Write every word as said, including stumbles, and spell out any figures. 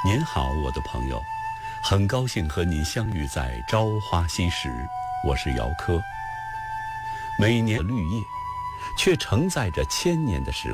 您好，我的朋友，很高兴和您相遇在朝花夕拾，我是姚科。每年绿叶，却承载着千年的时